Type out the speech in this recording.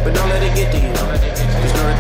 but don't let it get to you. Cause no